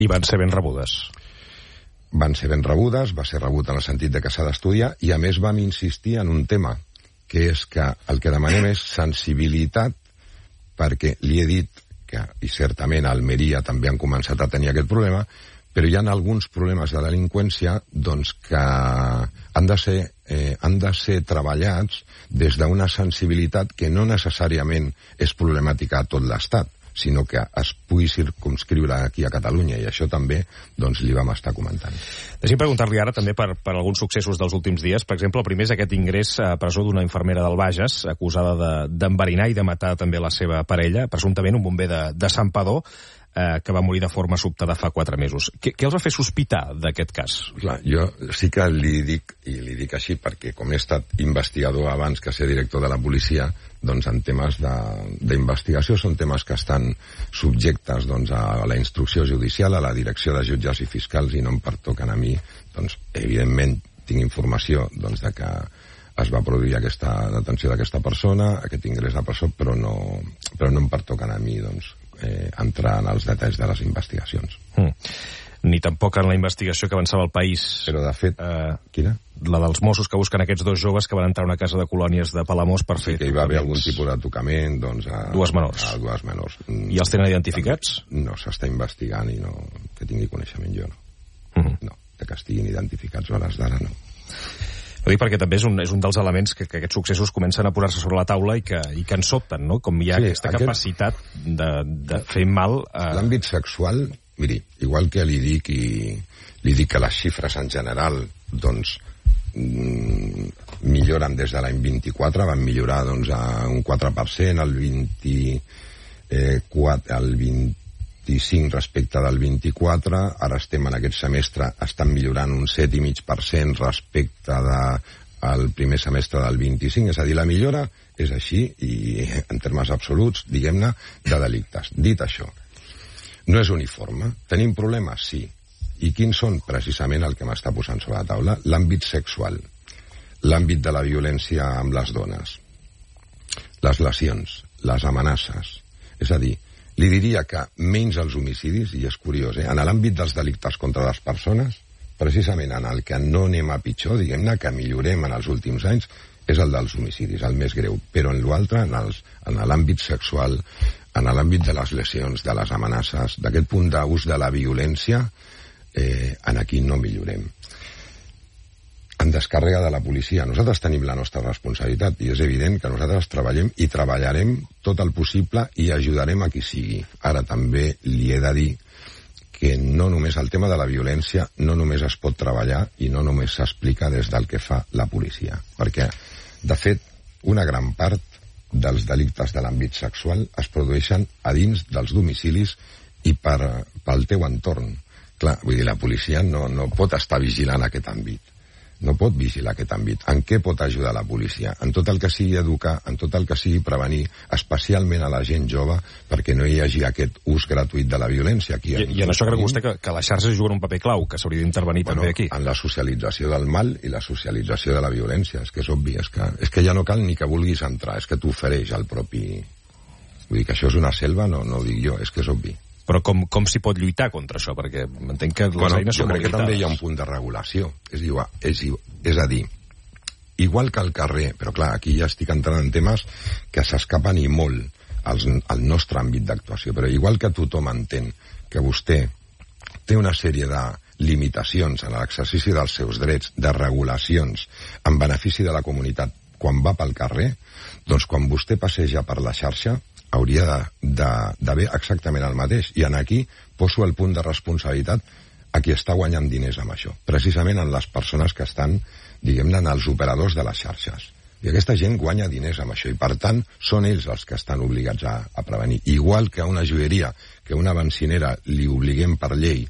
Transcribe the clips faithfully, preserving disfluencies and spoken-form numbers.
I van ser ben rebudes. Van ser ben rebudes, va ser rebut en el sentit de que s'ha d'estudiar, i a més vam insistir en un tema, que és que el que demanem és sensibilitat, perquè li he dit que, i certament a Almeria també han començat a tenir aquest problema, però hi ha alguns problemes de delinqüència doncs, que han de ser, eh, han de ser treballats des d'una sensibilitat que no necessàriament és problemàtica a tot l'Estat, sinó que es pugui circumscriure aquí a Catalunya, i això també doncs, li vam estar comentant. Deixi'm preguntar-li ara també per, per alguns successos dels últims dies. Per exemple, el primer és aquest ingrés a presó d'una infermera del Bages, acusada d'enverinar de, i de matar també la seva parella, presumptament un bomber de, de Santpedor, eh, que va morir de forma sobtada fa quatre mesos. Què, què els va fer sospitar d'aquest cas? Clar, jo sí que li dic, i li dic així perquè com he estat investigador abans que ser director de la policia, doncs en temes d'investigació són temes que estan subjectes doncs, a la instrucció judicial, a la direcció de jutges i fiscals, i no em pertoquen a mi. Doncs, evidentment, tinc informació doncs, de que es va produir aquesta detenció d'aquesta persona, aquest ingrés a presó, però no, però no em pertoquen a mi doncs, eh, entrar en els detalls de les investigacions. Mm. Ni tampoc en la investigació que avançava el País. Però, de fet, eh, quina? La dels Mossos que busquen aquests dos joves que van entrar a una casa de colònies de Palamós per fer... Sí, que hi va haver algun tipus de tocament, doncs... A, dues menors. A dues menors. I els tenen identificats? No, s'està investigant i no... que tingui coneixement jo, no. Uh -huh. No, de que estiguin identificats a hores d'ara, no. Ho dic perquè també és un, és un dels elements que, que aquests successos comencen a posar-se sobre la taula i que, i que en sobten, no? Com hi ha sí, aquesta aquest... capacitat de, de fer mal... A... L'àmbit sexual, miri, igual que li dic i li dic que les xifres en general, doncs, mm, milloren des de l'any vint-i-quatre, van millorar doncs, a un quatre per cent, el vint-i-quatre, el vint-i-cinc respecte del vint-i-quatre, ara estem en aquest semestre, estan millorant un set coma cinc per cent respecte del primer semestre del vint-i-cinc, és a dir, la millora és així, i en termes absoluts, diguem-ne, de delictes. Dit això, no és uniforme. Tenim problemes? Sí. I quins són? Precisament el que m'està posant sobre la taula. L'àmbit sexual, l'àmbit de la violència amb les dones, les lesions, les amenaces. És a dir, li diria que menys els homicidis, i és curiós, eh? En l'àmbit dels delictes contra les persones, precisament en el que no anem a pitjor, diguem-ne, que millorem en els últims anys, és el dels homicidis, el més greu. Però en l'altre, en, en l'àmbit sexual, en l'àmbit de les lesions, de les amenaces, d'aquest punt d'ús de la violència, eh, en aquí no millorem. En descàrrega de la policia, nosaltres tenim la nostra responsabilitat, i és evident que nosaltres treballem i treballarem tot el possible i ajudarem a qui sigui. Ara també li he de dir que no només el tema de la violència no només es pot treballar i no només s'explica des del que fa la policia, perquè, de fet, una gran part dels delictes de l'àmbit sexual es produeixen a dins dels domicilis i per, pel teu entorn. Clar, vull dir, la policia no, no pot estar vigilant aquest àmbit. No pot vigilar aquest àmbit. En què pot ajudar la policia? En tot el que sigui educar, en tot el que sigui prevenir, especialment a la gent jove, perquè no hi hagi aquest ús gratuït de la violència. Aquí I, I en això creu vostè que, que les xarxes juguen un paper clau, que s'hauria d'intervenir bueno, també aquí? En la socialització del mal i la socialització de la violència. És que és obvi, és que, és que ja no cal ni que vulguis entrar, és que t'ofereix el propi... Vull dir que això és una selva, no, no ho dic jo, és que és obvi. Però com, com s'hi pot lluitar contra això? Perquè entenc que les bueno, eines són molt limitades. Jo crec que també hi ha un punt de regulació. És, és, és a dir, igual que al carrer, però clar, aquí ja estic entrant en temes que s'escapen i molt als, al nostre àmbit d'actuació, però igual que tothom entén que vostè té una sèrie de limitacions en l'exercici dels seus drets, de regulacions en benefici de la comunitat quan va pel carrer, doncs quan vostè passeja per la xarxa hauria d'haver exactament el mateix. I en aquí poso el punt de responsabilitat a qui està guanyant diners amb això. Precisament en les persones que estan, diguem-ne, en els operadors de les xarxes. I aquesta gent guanya diners amb això i, per tant, són ells els que estan obligats a, a prevenir. Igual que a una joieria, que a una bencinera li obliguem per llei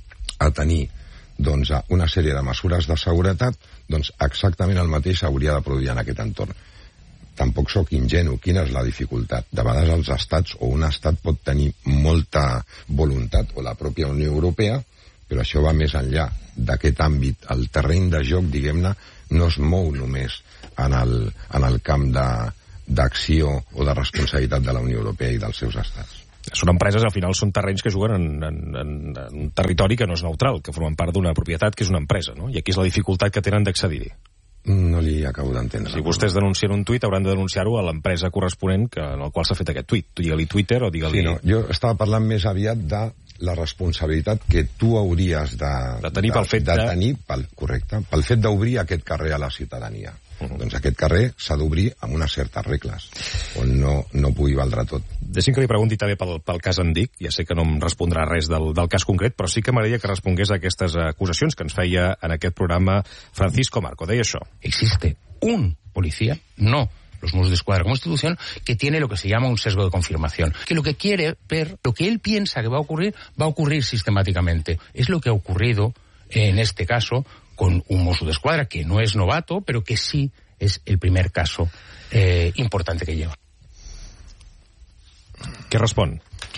a tenir doncs, una sèrie de mesures de seguretat, doncs exactament el mateix s'hauria de produir en aquest entorn. Tampoc sóc ingenu. Quina és la dificultat? De vegades els estats o un estat pot tenir molta voluntat, o la pròpia Unió Europea, però això va més enllà d'aquest àmbit. El terreny de joc, diguem-ne, no es mou només en el, en el camp d'acció o de responsabilitat de la Unió Europea i dels seus estats. Són empreses, al final són terrenys que juguen en, en, en, en un territori que no és neutral, que formen part d'una propietat que és una empresa, no? I aquí és la dificultat que tenen d'accedir-hi. No li acabo d'entendre. Si vostès denuncien un tuit, hauran de denunciar-ho a l'empresa corresponent que, en el qual s'ha fet aquest tuit. Digue-li Twitter o digue-li... Sí, no, jo estava parlant més aviat de la responsabilitat que tu hauries de... De tenir pel fet de... de tenir, pel, correcte, pel fet d'obrir aquest carrer a la ciutadania. Uh-huh. Doncs aquest carrer s'ha d'obrir amb unes certes regles, on no, no pugui valdre tot. Deixi'm que li pregunti també pel, pel cas Andic. Ja sé que no em respondrà res del, del cas concret, però sí que m'agradaria que respongués a aquestes acusacions que ens feia en aquest programa Francisco Marco. Deia això. Existe un policía, no los Mossos d'Esquadra como institución, que tiene lo que se llama un sesgo de confirmación, que lo que quiere ver, lo que él piensa que va a ocurrir, va a ocurrir sistemáticamente. Es lo que ha ocurrido en este caso con un Mossos d'Esquadra que no es novato, pero que sí es el primer caso eh, importante que lleva. Què respon?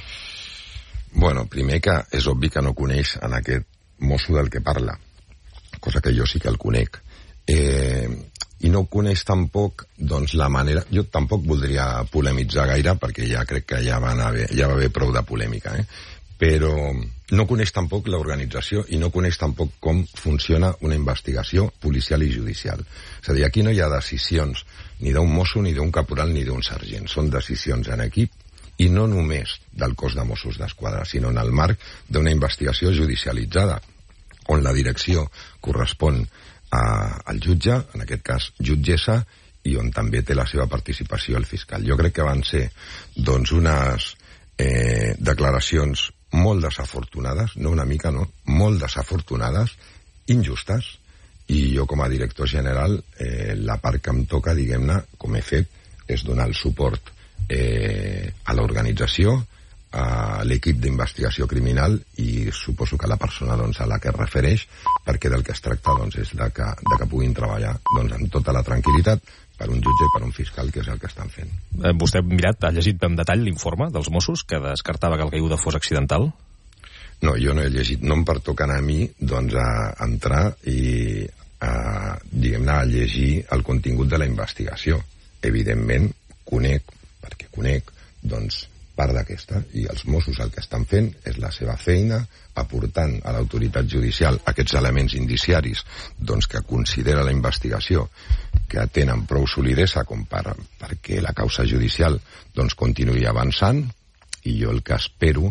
Bueno, primer que és obvi que no coneix en aquest mosso del que parla, cosa que jo sí que el conec. Eh, I no coneix tampoc, doncs, la manera... Jo tampoc voldria polemitzar gaire, perquè ja crec que ja va, haver, ja va haver prou de polèmica, eh? Però no coneix tampoc l'organització i no coneix tampoc com funciona una investigació policial i judicial. És a dir, aquí no hi ha decisions ni d'un mosso, ni d'un caporal, ni d'un sergent. Són decisions en equip i no només del cos de Mossos d'Esquadra, sinó en el marc d'una investigació judicialitzada, on la direcció correspon a, al jutge, en aquest cas jutgessa, i on també té la seva participació el fiscal. Jo crec que van ser doncs, unes eh, declaracions molt desafortunades, no una mica, no, molt desafortunades, injustes, i jo com a director general, eh, la part que em toca, diguem-ne, com he fet, és donar el suport eh, a l'organització, a l'equip d'investigació criminal i suposo que la persona doncs, a la que es refereix, perquè del que es tracta doncs, és de que, de que puguin treballar doncs, amb tota la tranquil·litat per un jutge i per un fiscal, que és el que estan fent. Eh, vostè ha mirat, ha llegit en detall l'informe dels Mossos que descartava que el caiguda fos accidental? No, jo no he llegit. No em pertoca a mi doncs, a entrar i a, diguem-ne, a llegir el contingut de la investigació. Evidentment, conec, perquè conec, doncs, part d'aquesta, i els Mossos el que estan fent és la seva feina, aportant a l'autoritat judicial aquests elements indiciaris doncs, que considera la investigació que tenen prou solidesa com per, perquè la causa judicial doncs, continuï avançant, i jo el que espero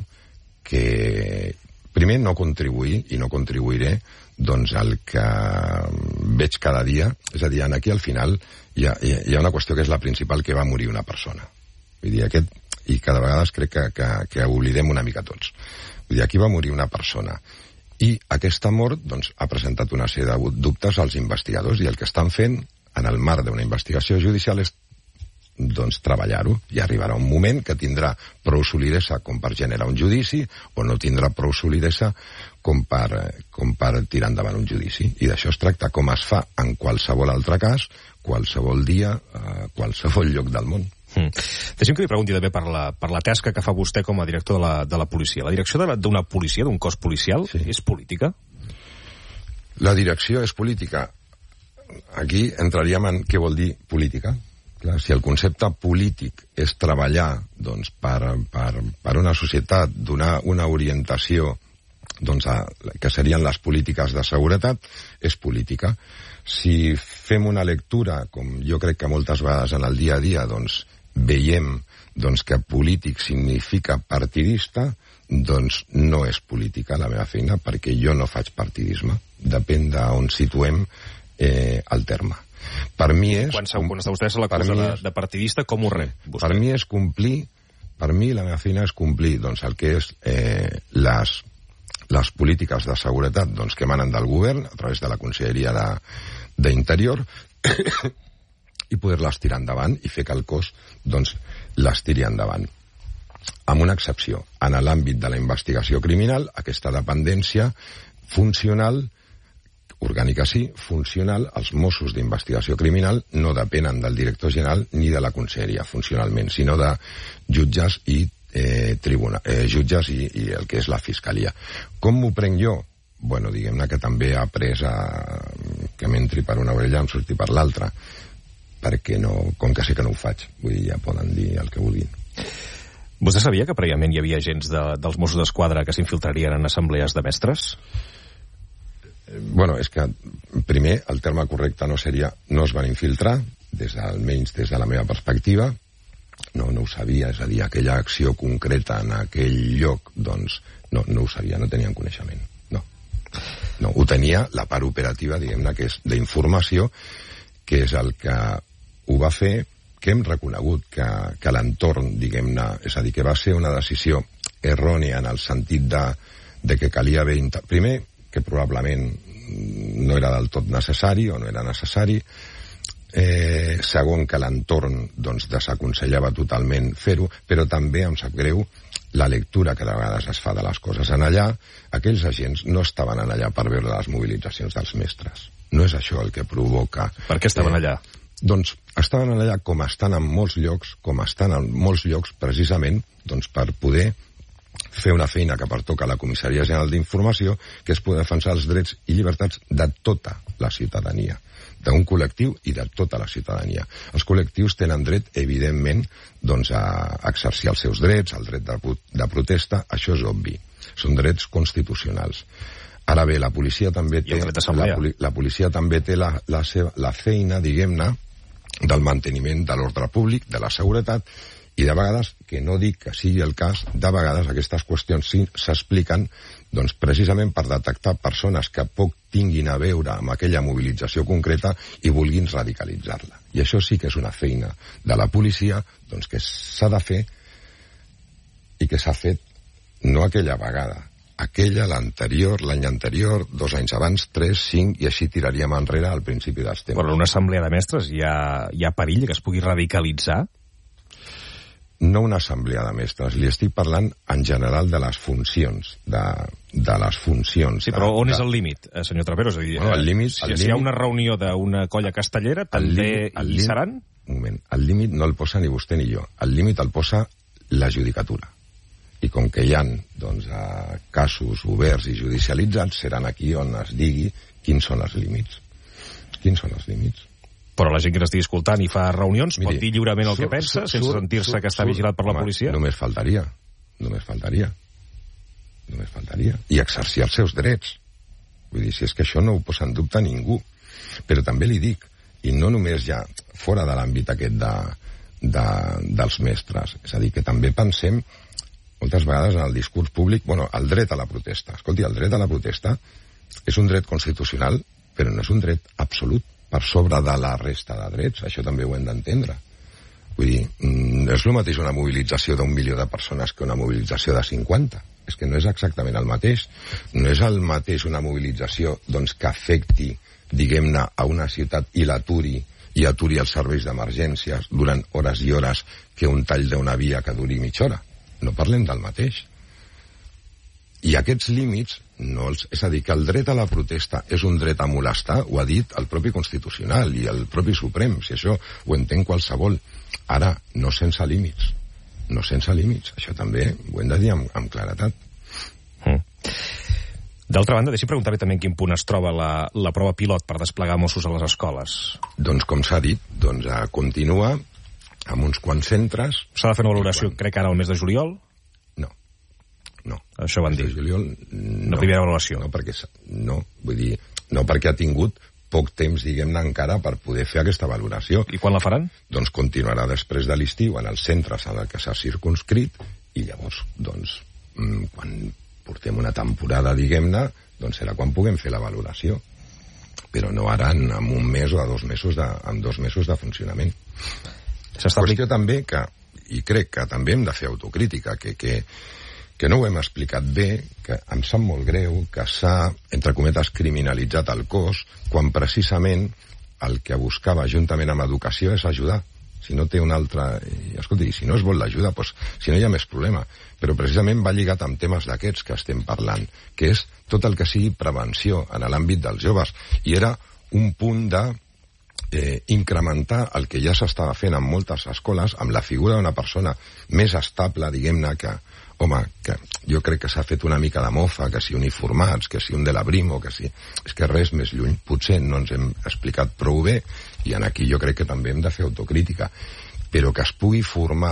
que primer no contribuir i no contribuiré doncs el que veig cada dia, és a dir, aquí al final hi ha, hi ha una qüestió que és la principal, que va morir una persona. Vull dir, aquest i cada vegada crec que, que, que oblidem una mica tots. Vull dir, aquí va morir una persona. I aquesta mort doncs, ha presentat una sèrie de dubtes als investigadors, i el que estan fent en el marc d'una investigació judicial és doncs, treballar-ho. I arribarà un moment que tindrà prou solidesa com per generar un judici, o no tindrà prou solidesa com per, com per tirar endavant un judici. I d'això es tracta, com es fa en qualsevol altre cas, qualsevol dia, a qualsevol lloc del món. Mm. Deixi'm que li pregunti també per la, per la tasca que fa vostè com a director de la, de la policia. La direcció d'una policia, d'un cos policial, sí, és política? La direcció és política. Aquí entraríem en què vol dir política. Clar, si el concepte polític és treballar doncs, per, per, per una societat, donar una orientació doncs, a, que serien les polítiques de seguretat, és política. Si fem una lectura, com jo crec que moltes vegades en el dia a dia doncs, veiem doncs, que polític significa partidista, doncs no és política la meva feina, perquè jo no faig partidisme. Depèn d'on situem eh, el terme. Per mi és... Quan, quan està vostè a l'acusa de, de partidista, com ho re? Vostè? Per mi és complir, per mi la meva feina és complir doncs, el que és eh, les, les polítiques de seguretat doncs, que emanen del govern a través de la Conselleria d'Interior i poder-les tirar endavant i fer que el cos doncs, les tiri endavant. Amb una excepció, en l'àmbit de la investigació criminal, aquesta dependència funcional, orgànica sí, funcional, els Mossos d'investigació criminal no depenen del director general ni de la Conselleria funcionalment, sinó de jutges i eh, tribuna, eh, jutges i, i el que és la Fiscalia. Com m'ho prenc jo? Bueno, diguem-ne que també ha après a... que m'entri per una orella em surti per l'altra, perquè no, com que sé que no ho faig, vull dir, ja poden dir el que vulguin. Vostè sabia que prèviament hi havia agents de, dels Mossos d'Esquadra que s'infiltrarien en assemblees de mestres? Bueno, és que, primer, el terme correcte no seria no es van infiltrar, des almenys des de la meva perspectiva, no, no ho sabia, és a dir, aquella acció concreta en aquell lloc, doncs, no, no ho sabia, no tenien coneixement, no. No, ho tenia la part operativa, diguem-ne, que és d'informació, que és el que ho va fer, que hem reconegut que, que l'entorn, diguem-ne, és a dir, que va ser una decisió errònia en el sentit de, de que calia haver... Primer, que probablement no era del tot necessari o no era necessari. Eh, segon, que l'entorn doncs, desaconsellava totalment fer-ho, però també em sap greu la lectura que de vegades es fa de les coses. En allà, aquells agents no estaven en allà per veure les mobilitzacions dels mestres. No és això el que provoca... Per què estaven eh, allà? Doncs estaven allà com estan en molts llocs, com estan en molts llocs precisament doncs, per poder fer una feina que pertoca a la Comissaria General d'Informació, que és poder defensar els drets i llibertats de tota la ciutadania, d'un col·lectiu i de tota la ciutadania. Els col·lectius tenen dret, evidentment, doncs, a exercir els seus drets, el dret de, de protesta, això és obvi. Són drets constitucionals. Ara bé, la policia també té, la, la policia també té la, la, seva, la feina, diguem-ne, del manteniment de l'ordre públic, de la seguretat, i de vegades, que no dic que sigui el cas, de vegades aquestes qüestions s'expliquen doncs, precisament per detectar persones que poc tinguin a veure amb aquella mobilització concreta i vulguin radicalitzar-la. I això sí que és una feina de la policia doncs, que s'ha de fer i que s'ha fet no aquella vegada, aquella, l'anterior, l'any anterior, dos anys abans, tres, cinc, i així tiraríem enrere al principi dels temps. Però en una assemblea de mestres hi ha, hi ha perill que es pugui radicalitzar? No una assemblea de mestres, li estic parlant en general de les funcions, de, de les funcions. Sí, però de, on de... és el límit, senyor Trapero? És a dir, bueno, el límit, si, el si hi ha límit... una reunió d'una colla castellera, també límit, hi límit, seran? Un moment, el límit no el posa ni vostè ni jo, el límit el posa la judicatura. I com que hi ha doncs, casos oberts i judicialitzats, seran aquí on es digui quins són els límits. Quins són els límits? Però la gent que n'estigui escoltant i fa reunions Miri, pot dir lliurement el sur, que pensa, sur, sense sur, sentir-se sur, que està sur, vigilat per la home, policia? Només faltaria. Només faltaria. Només faltaria. I exercir els seus drets. Vull dir, si és que això no ho posa en dubte ningú. Però també li dic, i no només ja fora de l'àmbit aquest de, de, dels mestres, és a dir, que també pensem moltes vegades en el discurs públic, bueno, el dret a la protesta. Escolti, el dret a la protesta és un dret constitucional, però no és un dret absolut per sobre de la resta de drets. Això també ho hem d'entendre. Vull dir, no és el mateix una mobilització d'un milió de persones que una mobilització de cinquanta. És que no és exactament el mateix. No és el mateix una mobilització doncs, que afecti, diguem-ne, a una ciutat i l'aturi i aturi els serveis d'emergències durant hores i hores que un tall d'una via que duri mitja hora. No parlem del mateix. I aquests límits, no els, és a dir, que el dret a la protesta és un dret a molestar, ho ha dit el propi Constitucional i el propi Suprem, si això ho entén qualsevol. Ara, no sense límits, no sense límits, això també ho hem de dir amb, amb claretat. Mm. D'altra banda, deixi preguntar-li també en quin punt es troba la, la prova pilot per desplegar Mossos a les escoles. Doncs, com s'ha dit, doncs, continua amb uns quants centres. S'ha de fer una valoració, quan... crec que ara al mes de juliol? No. Això van dir. Juliol, no. La primera avaluació. No, perquè, no, vull dir, no perquè ha tingut poc temps, diguem-ne, encara per poder fer aquesta valoració. I quan la faran? Doncs continuarà després de l'estiu en els centres en el que s'ha circunscrit i llavors, doncs, quan portem una temporada, diguem-ne, doncs serà quan puguem fer la valoració. Però no ara en, en un mes o a dos mesos de, en dos mesos de funcionament. Qüestió també que, i crec que també hem de fer autocrítica, que, que que no ho hem explicat bé, que em sap molt greu, que s'ha, entre cometes, criminalitzat el cos, quan precisament el que buscava juntament amb educació és ajudar. Si no té una altra... I, escolti, si no es vol l'ajuda, doncs, si no hi ha més problema. Però precisament va lligat amb temes d'aquests que estem parlant, que és tot el que sigui prevenció en l'àmbit dels joves. I era un punt de eh, incrementar el que ja s'estava fent en moltes escoles amb la figura d'una persona més estable, diguem-ne, que home, que jo crec que s'ha fet una mica de mofa, que si uniformats, que si un de la Brimo, que si... És que res més lluny. Potser no ens hem explicat prou bé, i en aquí jo crec que també hem de fer autocrítica. Però que es pugui formar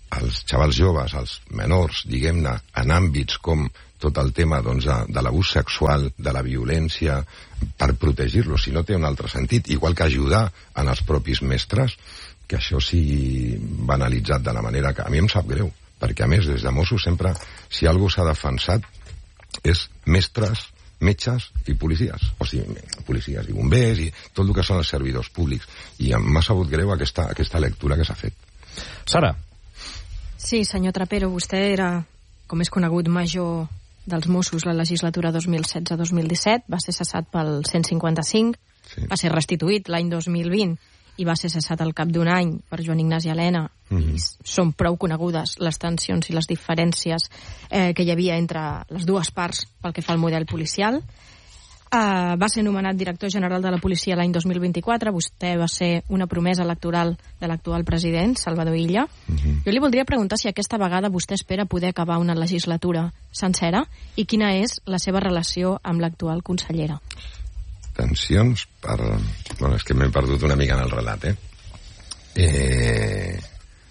als xavals joves, als menors, diguem-ne, en àmbits com tot el tema doncs, de, de l'abús sexual, de la violència, per protegir-los, si no té un altre sentit, igual que ajudar en els propis mestres, que això sigui banalitzat de la manera que a mi em sap greu, perquè a més des de Mossos sempre, si algú s'ha defensat, és mestres, metges i policies, o sigui, policies i bombers i tot el que són els servidors públics, i m'ha sabut greu aquesta, aquesta lectura que s'ha fet. Sara. Sí, senyor Trapero, vostè era, com és conegut, major dels Mossos la legislatura dos mil setze dos mil disset, va ser cessat pel cent cinquanta-cinc, sí. Va ser restituït l'any dos mil vint i va ser cessat al cap d'un any per Joan Ignasi Elena. Mm-hmm. I són prou conegudes les tensions i les diferències eh, que hi havia entre les dues parts pel que fa al model policial. Uh, va ser nomenat director general de la policia l'any dos mil vint-i-quatre. Vostè va ser una promesa electoral de l'actual president, Salvador Illa. Uh-huh. Jo li voldria preguntar si aquesta vegada vostè espera poder acabar una legislatura sencera i quina és la seva relació amb l'actual consellera. Tensions per... Bueno, és que m'he perdut una mica en el relat, eh? Eh...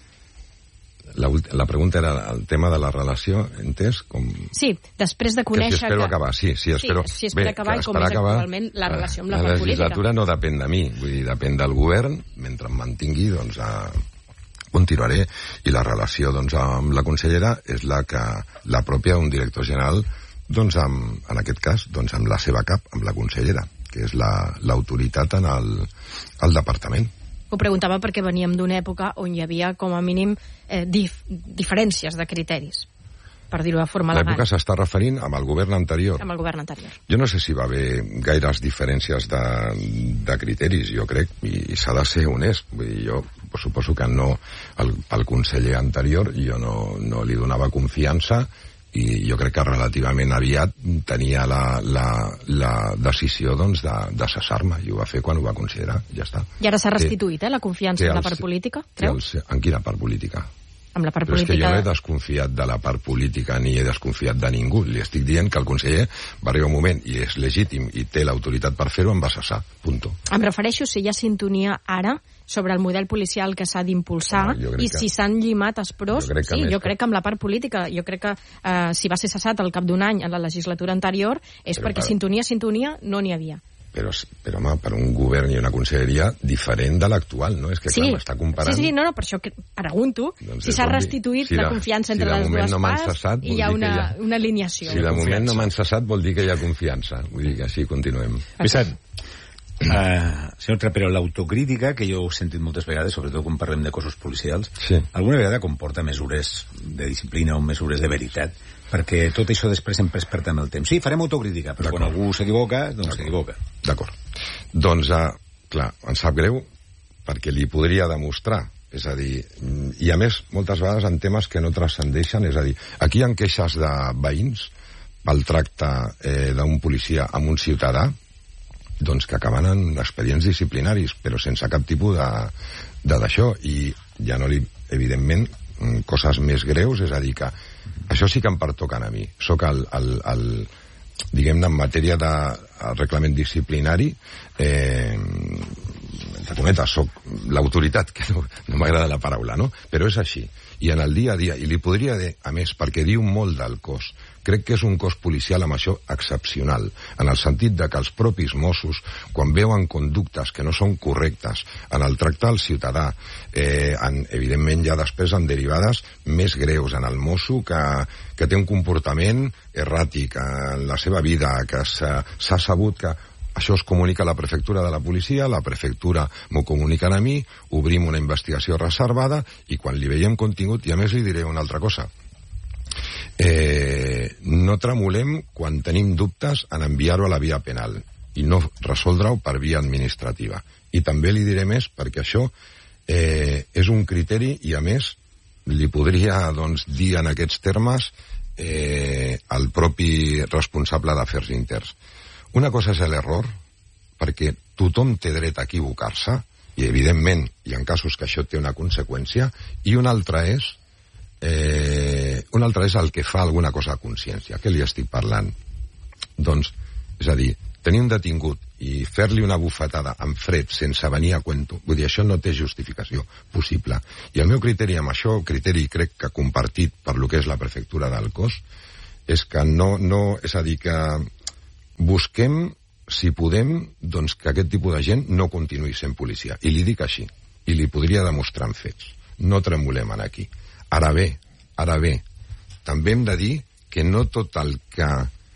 La, la pregunta era el tema de la relació, entès? Com... Sí, després de conèixer... Que si espero que... acabar, sí, sí, espero... Sí, si espera Bé, acabar i com és acabar, actualment la relació amb la, la part política. La legislatura no depèn de mi, vull dir, depèn del govern, mentre em mantingui, doncs, a... continuaré, i la relació, doncs, amb la consellera és la que la pròpia, un director general, doncs, amb, en aquest cas, doncs, amb la seva cap, amb la consellera, que és l'autoritat la, en el, el departament. Ho preguntava perquè veníem d'una època on hi havia, com a mínim, eh, dif diferències de criteris, per dir-ho de forma legal. L'època s'està referint amb el govern anterior. Amb el govern anterior. Jo no sé si va haver gaires diferències de, de criteris, jo crec, i, i s'ha de ser honest. Vull dir, jo suposo que no, el, el conseller anterior jo no, no li donava confiança, i jo crec que relativament aviat tenia la, la, la decisió doncs, de, de cessar-me, i ho va fer quan ho va considerar, ja està. I ara s'ha restituït, eh, la confiança en la part política, creus? El, en quina part política? Amb la part Però política... és que jo no he desconfiat de la part política ni he desconfiat de ningú. Li estic dient que el conseller va arribar un moment i és legítim i té l'autoritat per fer-ho, em va cessar, punto. Em refereixo si hi ha sintonia ara sobre el model policial que s'ha d'impulsar i si s'han llimat espros. Jo sí, jo crec que amb la part política, jo crec que eh, si va ser cessat al cap d'un any en la legislatura anterior és però, perquè però, sintonia, sintonia no n'hi havia. Però, però home, per un govern i una conselleria diferent de l'actual, no? És que sí, clar, m'està comparant... Sí, sí, no, no, per això que pregunto doncs si s'ha restituït si la, la confiança entre si les dues no parts cessat, i hi ha una, hi ha... una alineació. Si de moment no m'han cessat vol dir que hi ha confiança. Vull dir que així continuem. Vicent, uh, senyor Trapero, l'autocrítica, que jo he sentit moltes vegades, sobretot quan parlem de cossos policials, sí. alguna vegada comporta mesures de disciplina o mesures de veritat, perquè tot això després sempre es perd amb el temps. Sí, farem autocrítica, però quan algú s'equivoca, doncs s'equivoca. D'acord. Doncs, uh, clar, em sap greu perquè li podria demostrar, és a dir, i a més, moltes vegades en temes que no transcendeixen, és a dir, aquí hi ha queixes de veïns pel tracte eh, d'un policia amb un ciutadà, doncs que acaben en expedients disciplinaris, però sense cap tipus de d'això, i ja no li, evidentment, coses més greus, és a dir, que això sí que em pertoquen a mi. Soc el, el, el diguem-ne, en matèria de reglament disciplinari, eh, entre cometes, soc l'autoritat, que no, no m'agrada la paraula, no? Però és així. I en el dia a dia, i li podria dir, a més, perquè diu molt del cos, crec que és un cos policial amb això excepcional, en el sentit de que els propis Mossos, quan veuen conductes que no són correctes en el tracte al ciutadà, eh, en, evidentment ja després en derivades més greus, en el Mosso que, que té un comportament erràtic en la seva vida, que s'ha sabut que això es comunica a la prefectura de la policia, la prefectura m'ho comuniquen a mi, obrim una investigació reservada i quan li veiem contingut, i a més li diré una altra cosa, eh, no tremolem quan tenim dubtes en enviar-ho a la via penal i no resoldre-ho per via administrativa. I també li diré més perquè això eh, és un criteri i a més li podria doncs, dir en aquests termes eh, el propi responsable d'afers interns. Una cosa és l'error, perquè tothom té dret a equivocar-se, i evidentment hi ha casos que això té una conseqüència, i una altra és eh, una altra és el que fa alguna cosa a consciència. Què li estic parlant? Doncs, és a dir, tenir un detingut i fer-li una bufetada en fred sense venir a cuento, vull dir, això no té justificació possible. I el meu criteri amb això, criteri crec que compartit per lo que és la prefectura del cos, és que no, no, és a dir, que busquem, si podem, doncs que aquest tipus de gent no continuï sent policia. I li dic així, i li podria demostrar en fets. No tremolem aquí. Ara bé, ara bé, també hem de dir que no tot el que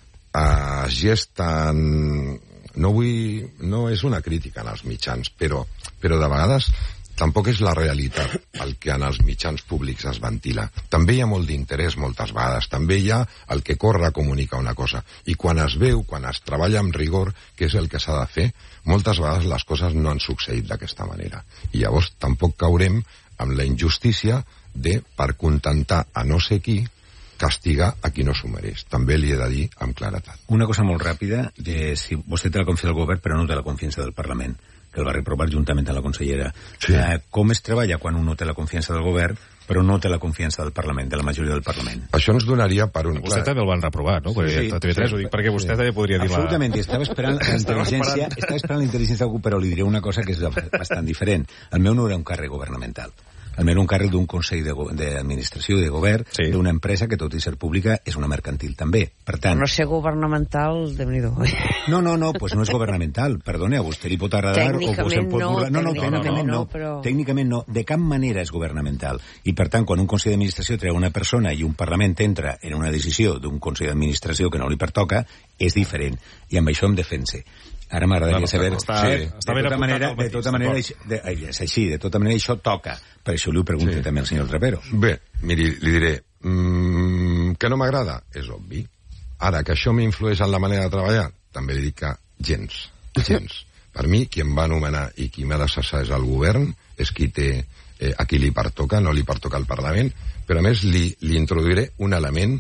es gesta en... No vull... No és una crítica en els mitjans, però, però de vegades tampoc és la realitat el que en els mitjans públics es ventila. També hi ha molt d'interès moltes vegades, també hi ha el que corre a comunicar una cosa. I quan es veu, quan es treballa amb rigor, que és el que s'ha de fer, moltes vegades les coses no han succeït d'aquesta manera. I llavors tampoc caurem amb la injustícia de, per contentar a no sé qui, castigar a qui no s'ho mereix. També li he de dir amb claretat. Una cosa molt ràpida, de si vostè té la confiança del govern però no té la confiança del Parlament, que el va reprovar juntament amb la consellera. Sí. Eh, com es treballa quan un no té la confiança del govern però no té la confiança del Parlament, de la majoria del Parlament? Això ens donaria per un... Vostè clar... també el van reprovar, no? Sí, sí, a T V tres, sí, ho dic perquè vostè sí. també podria dir absolutament, la... Absolutament, estava esperant la intel·ligència, estava esperant la intel·ligència d'algú, però li diré una cosa que és bastant diferent. El meu no era un càrrec governamental. Almenys un càrrec d'un consell d'administració de, de govern, sí. d'una empresa que, tot i ser pública, és una mercantil també. Per tant... No ser governamental, déu-n'hi-do. No, no, no, pues no és governamental. Perdone, a vostè li pot agradar o vostè pot no, burlar. No, no, tècnicament no, no, però... tècnicament no. De cap manera és governamental. I, per tant, quan un consell d'administració treu una persona i un Parlament entra en una decisió d'un consell d'administració que no li pertoca, és diferent. I amb això em defense. Ara m'agradaria saber... Està, sí, està de tota manera, de tota manera, de, és així, de tota manera això toca. Per això li ho pregunto sí. també al senyor Trapero. Bé, miri, li diré, mmm, que no m'agrada, és obvi. Ara, que això m'influeix en la manera de treballar, també li dic que gens, gens. Per mi, qui em va anomenar i qui m'ha de cessar és el govern, és qui té, eh, a qui li pertoca, no li pertoca al Parlament, però a més li, li introduiré un element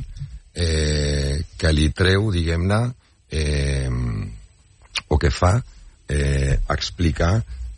eh, que li treu, diguem-ne, eh, o que fa eh, explicar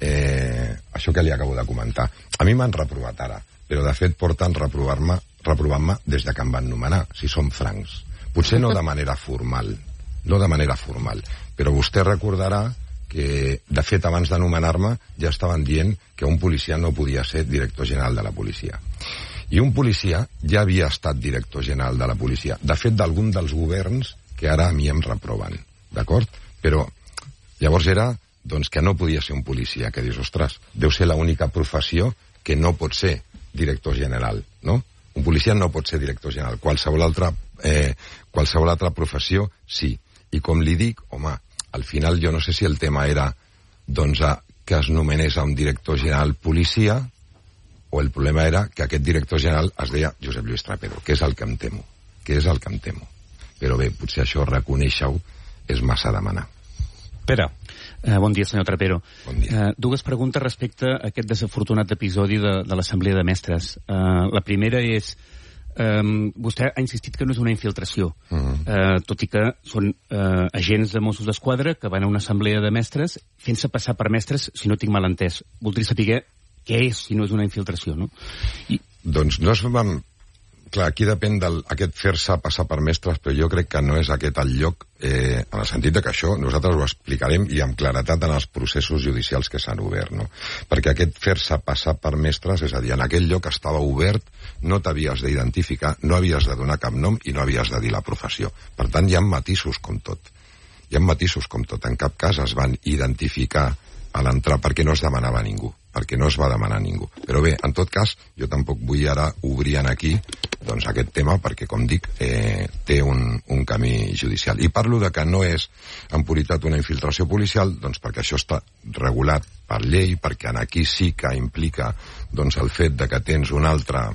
eh, això que li acabo de comentar. A mi m'han reprovat ara, però de fet porten reprovar-me reprovant-me des de que em van nomenar, si som francs. Potser no de manera formal, no de manera formal, però vostè recordarà que, de fet, abans de nomenar-me ja estaven dient que un policia no podia ser director general de la policia. I un policia ja havia estat director general de la policia, de fet, d'algun dels governs que ara a mi em reproven, d'acord? Però llavors era doncs, que no podia ser un policia, que dius, ostres, deu ser l'única professió que no pot ser director general, no? Un policia no pot ser director general. Qualsevol altra, eh, qualsevol altra professió, sí. I com li dic, home, al final jo no sé si el tema era doncs, a, que es nomenés a un director general policia o el problema era que aquest director general es deia Josep Lluís Trapero, que és el que em temo, que és el que em temo. Però bé, potser això, reconèixer-ho, és massa demanar. Pere. Uh, bon dia, senyor Trapero. Bon dia. Uh, dues preguntes respecte a aquest desafortunat episodi de, de l'Assemblea de Mestres. Uh, la primera és, um, vostè ha insistit que no és una infiltració, uh -huh. uh, tot i que són uh, agents de Mossos d'Esquadra que van a una assemblea de mestres fent-se passar per mestres, si no tinc mal entès. Voldria saber què és, si no és una infiltració, no? I... Doncs no es vam... Clar, aquí depèn d'aquest fer-se passar per mestres, però jo crec que no és aquest el lloc, eh, en el sentit de que això nosaltres ho explicarem i amb claretat en els processos judicials que s'han obert, no? Perquè aquest fer-se passar per mestres, és a dir, en aquell lloc estava obert, no t'havies d'identificar, no havies de donar cap nom i no havies de dir la professió. Per tant, hi ha matisos com tot. Hi ha matisos com tot. En cap cas es van identificar a l'entrar perquè no es demanava a ningú, perquè no es va demanar a ningú. Però bé, en tot cas, jo tampoc vull ara obrir aquí doncs, aquest tema perquè, com dic, eh, té un, un camí judicial. I parlo de que no és en puritat una infiltració policial, doncs perquè això està regulat per llei, perquè en aquí sí que implica doncs, el fet de que tens una altra,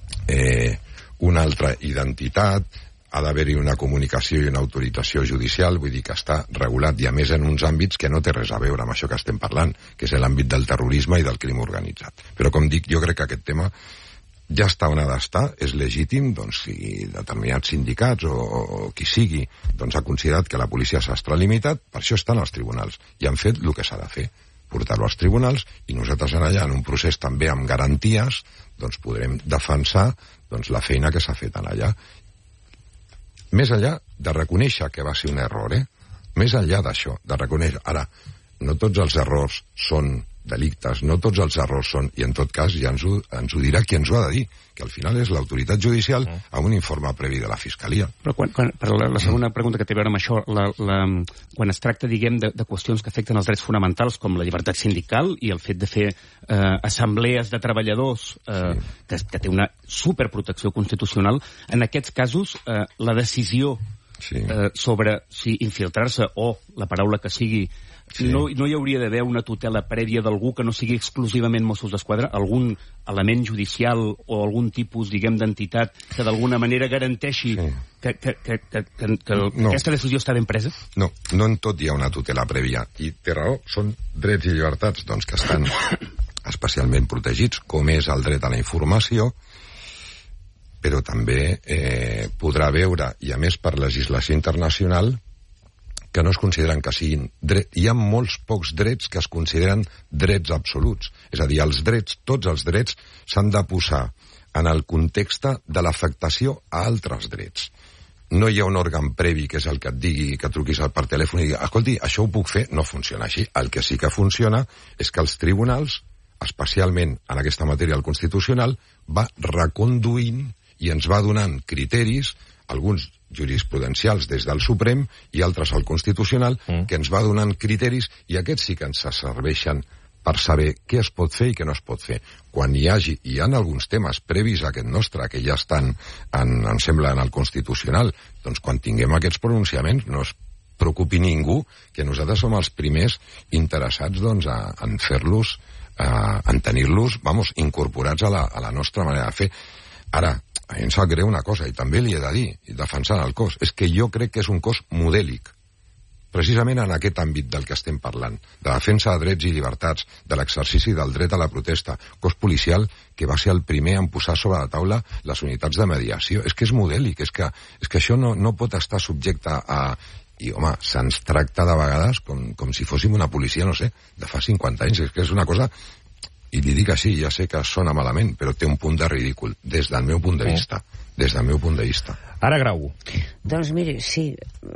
eh, una altra identitat, ha d'haver-hi una comunicació i una autorització judicial, vull dir que està regulat, i a més en uns àmbits que no té res a veure amb això que estem parlant, que és l'àmbit del terrorisme i del crim organitzat. Però, com dic, jo crec que aquest tema ja està on ha d'estar, és legítim, doncs, si determinats sindicats o, o qui sigui doncs, ha considerat que la policia s'ha extralimitat, per això estan als tribunals, i han fet el que s'ha de fer, portar-lo als tribunals, i nosaltres allà, en un procés també amb garanties, doncs podrem defensar doncs, la feina que s'ha fet allà. Més enllà de reconèixer que va ser un error, eh? més enllà d'això, de reconèixer, ara, no tots els errors són delictes, no tots els errors són, i en tot cas ja ens ho, ens ho dirà qui ens ho ha de dir, que al final és l'autoritat judicial amb un informe previ de la Fiscalia. Però quan, quan, per la, la segona pregunta que té a veure amb això, la, la, quan es tracta, diguem, de, de qüestions que afecten els drets fonamentals, com la llibertat sindical i el fet de fer eh, assemblees de treballadors, eh, sí. que, que té una superprotecció constitucional, en aquests casos eh, la decisió sí. eh, sobre si infiltrar-se o la paraula que sigui, sí. no, no hi hauria d'haver una tutela prèvia d'algú que no sigui exclusivament Mossos d'Esquadra, algun element judicial o algun tipus, diguem, d'entitat que d'alguna manera garanteixi sí. que, que, que, que, que, que no. aquesta decisió està ben presa? No, no en tot hi ha una tutela prèvia. I té raó, són drets i llibertats doncs, que estan especialment protegits, com és el dret a la informació, però també eh, podrà veure, i a més per legislació internacional, que no es consideren que siguin drets. Hi ha molts pocs drets que es consideren drets absoluts. És a dir, els drets, tots els drets, s'han de posar en el context de l'afectació a altres drets. No hi ha un òrgan previ que és el que et digui, que truquis per telèfon i digui, escolti, això ho puc fer, no funciona així. El que sí que funciona és que els tribunals, especialment en aquesta matèria del Constitucional, va reconduint i ens va donant criteris, alguns jurisprudencials des del Suprem i altres al Constitucional, mm. que ens va donant criteris, i aquests sí que ens serveixen per saber què es pot fer i què no es pot fer. Quan hi hagi, hi ha alguns temes previs a aquest nostre, que ja estan, en, em sembla, en el Constitucional, doncs quan tinguem aquests pronunciaments no es preocupi ningú, que nosaltres som els primers interessats doncs, a, en fer-los, a, en tenir-los, vamos, incorporats a la, a la nostra manera de fer. Ara, a mi em sap greu una cosa, i també li he de dir, i defensant el cos, és que jo crec que és un cos modèlic, precisament en aquest àmbit del que estem parlant, de defensa de drets i llibertats, de l'exercici del dret a la protesta, cos policial que va ser el primer en posar sobre la taula les unitats de mediació. És que és modèlic, és que, és que això no, no pot estar subjecte a... I, home, se'ns tracta de vegades com, com si fóssim una policia, no sé, de fa cinquanta anys. És que és una cosa... I li dic així, ja sé que sona malament, però té un punt de ridícul, des del meu punt de vista. Des del meu punt de vista. Ara, Grau. Doncs miri, sí,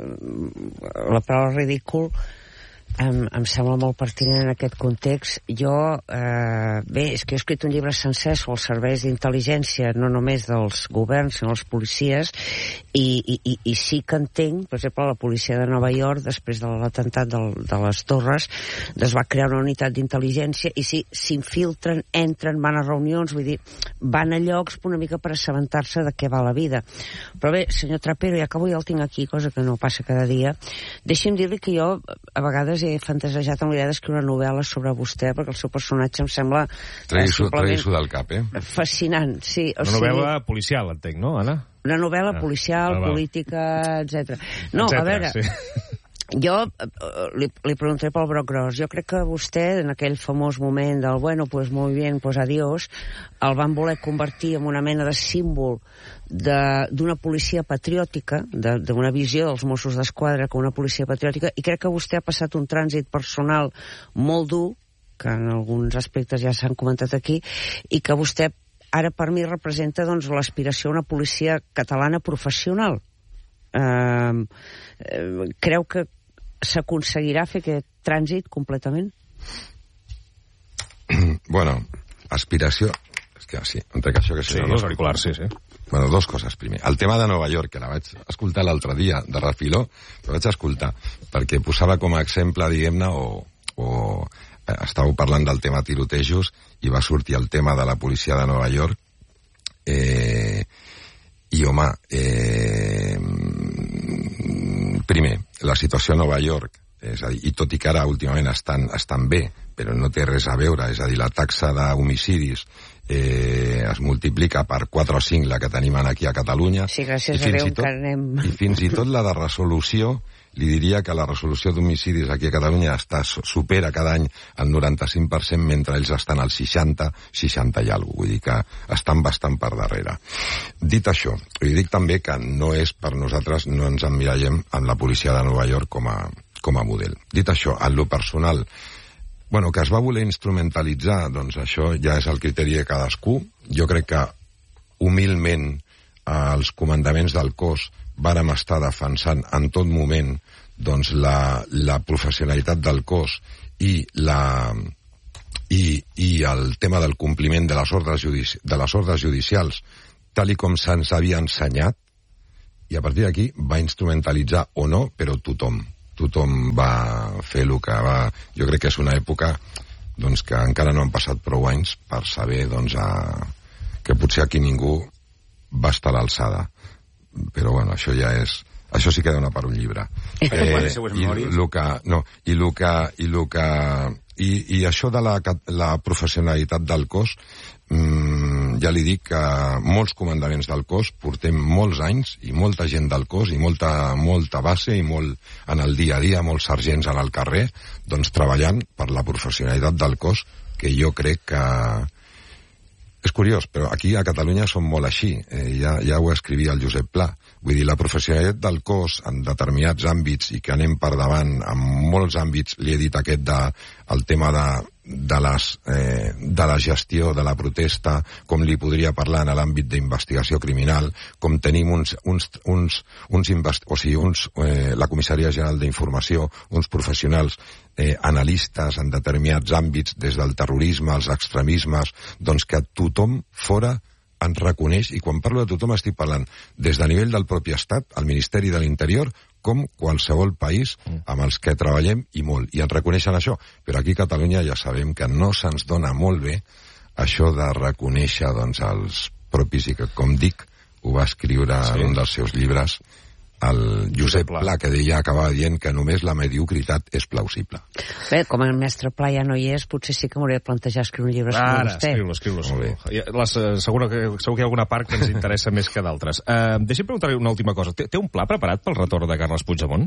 la paraula ridícul em, em sembla molt pertinent en aquest context. Jo, eh, bé, és que he escrit un llibre sencer sobre els serveis d'intel·ligència, no només dels governs, sinó dels policies, i, i, i, i sí que entenc, per exemple, la policia de Nova York, després de l'atemptat de, de les Torres, es va crear una unitat d'intel·ligència, i sí, s'infiltren, entren, van a reunions, vull dir, van a llocs una mica per assabentar-se de què va la vida. Però bé, senyor Trapero, ja que avui el tinc aquí, cosa que no passa cada dia, deixi'm dir-li que jo, a vegades, he fantasejat amb l'idea d'escriure una novel·la sobre vostè, perquè el seu personatge em sembla Traïsso del cap, eh? Fascinant, sí. O una novel·la sigui, policial, entenc, no, Anna? Una novel·la ah, policial, ah, política, etcètera. No, etcètera, a veure... Sí. Jo li, li preguntaré pel broc gros. Jo crec que vostè, en aquell famós moment del bueno, pues muy bien, pues adiós, el van voler convertir en una mena de símbol d'una policia patriòtica, d'una visió dels Mossos d'Esquadra com una policia patriòtica, i crec que vostè ha passat un trànsit personal molt dur, que en alguns aspectes ja s'han comentat aquí, i que vostè ara per mi representa doncs, l'aspiració a una policia catalana professional. Eh, eh, creu que s'aconseguirà fer aquest trànsit completament? Bueno, aspiració... És que sí, entre que això que sí, els auriculars, sí, sí. Bueno, dos coses, primer. El tema de Nova York, que la vaig escoltar l'altre dia, de refiló, la vaig escoltar, perquè posava com a exemple, diguem-ne, o, o eh, estàveu parlant del tema tirotejos, i va sortir el tema de la policia de Nova York, eh, i, home, eh, primer, la situació a Nova York, és a dir, i tot i que ara últimament estan, estan bé, però no té res a veure, és a dir, la taxa d'homicidis eh, es multiplica per quatre o cinc la que tenim aquí a Catalunya. Sí, gràcies a Déu encara anem... I fins i tot la de resolució, li diria que la resolució d'homicidis aquí a Catalunya està, supera cada any el noranta-cinc per cent, mentre ells estan al seixanta, seixanta i alguna cosa. Vull dir que estan bastant per darrere. Dit això, li dic també que no és per nosaltres, no ens emmirallem en la policia de Nova York com a, com a model. Dit això, en lo personal, bueno, que es va voler instrumentalitzar, doncs això ja és el criteri de cadascú. Jo crec que humilment els comandaments del cos vàrem estar defensant en tot moment doncs la, la professionalitat del cos i la... I, i el tema del compliment de les ordres, judici de les ordres judicials tal i com se'ns havia ensenyat, i a partir d'aquí va instrumentalitzar o no, però tothom tothom va fer el que va... Jo crec que és una època doncs, que encara no han passat prou anys per saber doncs, a... que potser aquí ningú va estar a l'alçada, però bueno, això ja és... Això sí que dona per un llibre. Eh, i el que... No, i el que... I el que I, i això de la, la professionalitat del cos, mmm, ja li dic que molts comandaments del cos portem molts anys i molta gent del cos i molta, molta base i molt en el dia a dia, molts sergents en el carrer, doncs treballant per la professionalitat del cos, que jo crec que... És curiós, però aquí a Catalunya som molt així. Eh, ja, ja ho escrivia el Josep Pla. Vull dir, la professionalitat del cos en determinats àmbits i que anem per davant en molts àmbits, li he dit aquest de, el tema de, de, les, eh, de la gestió de la protesta, com li podria parlar en l'àmbit d'investigació criminal, com tenim uns, uns, uns, uns, invest... o sigui, uns eh, la Comissaria General d'Informació, uns professionals eh, analistes en determinats àmbits, des del terrorisme, als extremismes, doncs que tothom fora ens reconeix, i quan parlo de tothom estic parlant des de nivell del propi Estat, el Ministeri de l'Interior, com qualsevol país amb els que treballem i molt, i ens reconeixen això. Però aquí a Catalunya ja sabem que no se'ns dona molt bé això de reconèixer doncs, els propis, i que, com dic, ho va escriure sí. en un dels seus llibres, el Josep Pla, que deia, acabava dient que només la mediocritat és plausible. Bé, com el mestre Pla ja no hi és, potser sí que m'hauria de plantejar escriure un llibre sobre Ara, vostè. Escriu-lo, escriu-lo. escriu-lo. Segur que, segur que hi ha alguna part que ens interessa més que d'altres. Uh, deixi'm preguntar-li una última cosa. Té, té un pla preparat pel retorn de Carles Puigdemont?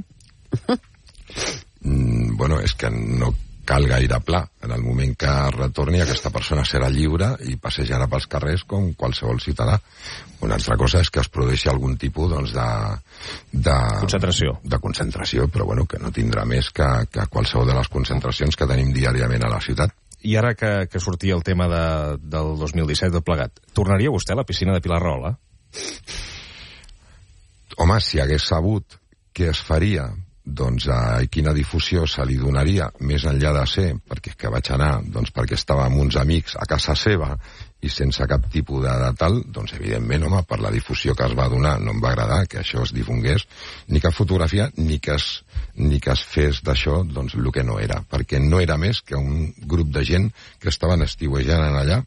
mm, bueno, és que no cal gaire pla. En el moment que retorni, aquesta persona serà lliure i passejarà pels carrers com qualsevol ciutadà. Una altra cosa és que es produeixi algun tipus doncs, de, de... Concentració. De concentració, però bueno, que no tindrà més que, que qualsevol de les concentracions que tenim diàriament a la ciutat. I ara que, que sortia el tema de, del dos mil disset, tot plegat, tornaria vostè a la piscina de Pilar Rahola? Home, si hagués sabut què es faria, doncs a quina difusió se li donaria, més enllà de ser, perquè és que vaig anar, doncs perquè estava amb uns amics a casa seva i sense cap tipus de, de tal, doncs evidentment, home, per la difusió que es va donar no em va agradar que això es difongués, ni cap fotografia, ni que es, ni que es fes d'això, doncs, el que no era, perquè no era més que un grup de gent que estaven estiuejant allà,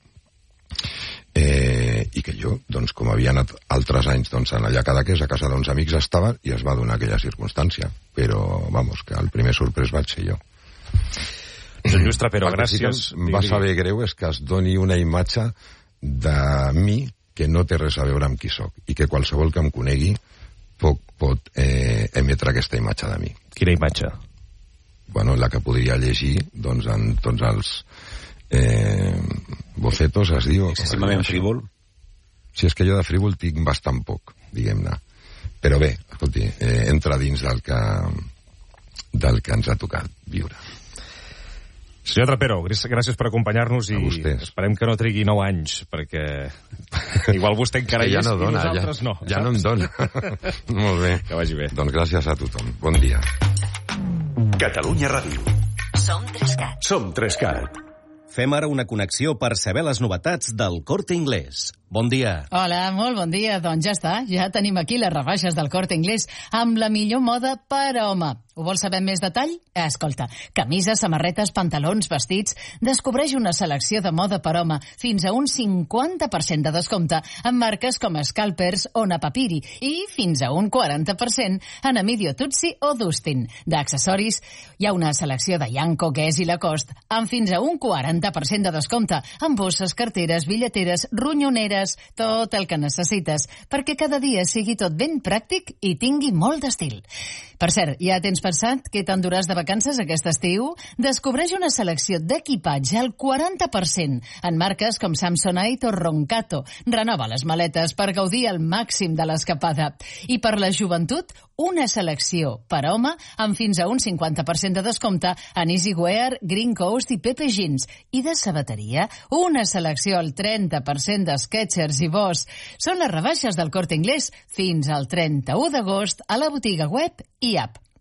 Eh, i que jo, doncs, com havia anat altres anys doncs, en allà Cadaqués, a casa d'uns amics estava i es va donar aquella circumstància, però, vamos, que el primer sorprès vaig ser jo. Josep Lluís Trapero, gràcies. Sí em va saber greu és que es doni una imatge de mi que no té res a veure amb qui sóc i que qualsevol que em conegui pot, pot eh, emetre aquesta imatge de mi. Quina imatge? Bueno, la que podria llegir doncs, en tots els eh, bocetos, es diu. Excessivament frívol. Si és que jo de frívol tinc bastant poc, diguem-ne. Però bé, escolti, eh, entra dins del que, del que ens ha tocat viure. Senyor Trapero, gràcies per acompanyar-nos i esperem que no trigui nou anys, perquè igual vostè encara hi és ja no dona, i nosaltres ja, no. Ja no em dona. Molt bé. Que vagi bé. Doncs gràcies a tothom. Bon dia. Catalunya Ràdio. Som Trescat. Som Trescat. Fem ara una connexió per saber les novetats del Corte Inglés. Bon dia. Hola, molt bon dia. Doncs ja està, ja tenim aquí les rebaixes del Corte Inglés amb la millor moda per a home. Ho vols saber en més detall? Escolta, camises, samarretes, pantalons, vestits... Descobreix una selecció de moda per home fins a un cinquanta per cent de descompte en marques com Scalpers o Napapiri i fins a un quaranta per cent en Amidio Tutsi o Dustin. D'accessoris, hi ha una selecció de Yanko, Guess i Lacoste amb fins a un quaranta per cent de descompte en bosses, carteres, billeteres, ronyoneres, tot el que necessites perquè cada dia sigui tot ben pràctic i tingui molt d'estil. Per cert, ja tens pensat què t'enduràs de vacances aquest estiu? Descobreix una selecció d'equipatge al quaranta per cent en marques com Samsonite o Roncato. Renova les maletes per gaudir al màxim de l'escapada. I per la joventut, una selecció per home amb fins a un cinquanta per cent de descompte en Easywear, Green Coast i Pepe Jeans. I de sabateria, una selecció al trenta per cent de Skechers i Boss. Són les rebaixes del Corte Inglés fins al trenta-u d'agost a la botiga web i app.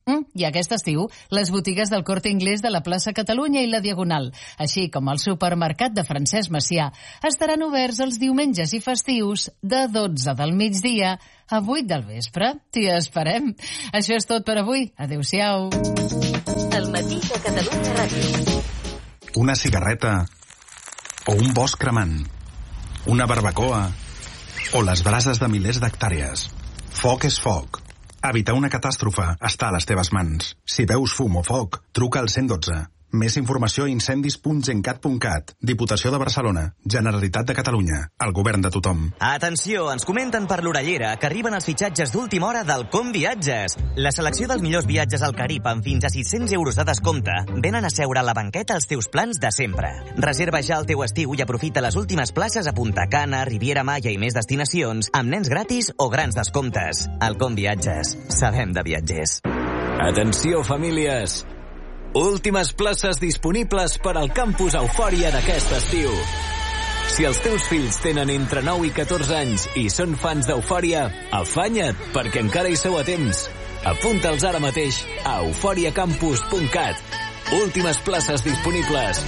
Mm, I aquest estiu, les botigues del Corte Inglés de la plaça Catalunya i la Diagonal, així com el supermercat de Francesc Macià, estaran oberts els diumenges i festius de dotze del migdia a vuit del vespre. T'hi esperem. Això és tot per avui. Adéu-siau. El matí de Catalunya Ràdio. Una cigarreta o un bosc cremant, una barbacoa o les brases de milers d'hectàrees. Foc és foc. Evitar una catàstrofe està a les teves mans. Si veus fum o foc, truca al cent dotze. Més informació a incendis punt gencat punt cat. Diputació de Barcelona. Generalitat de Catalunya. El govern de tothom. Atenció, ens comenten per l'orellera que arriben els fitxatges d'última hora del Com Viatges. La selecció dels millors viatges al Carib amb fins a sis-cents euros de descompte venen a seure a la banqueta els teus plans de sempre. Reserva ja el teu estiu i aprofita les últimes places a Punta Cana, Riviera Maya i més destinacions amb nens gratis o grans descomptes. El Com Viatges. Sabem de viatgers. Atenció, famílies! Últimes places disponibles per al campus Eufòria d'aquest estiu. Si els teus fills tenen entre nou i catorze anys i són fans d'Eufòria, afanya't, perquè encara hi sou a temps. Apunta'ls ara mateix a eufòria campus punt cat. Últimes places disponibles.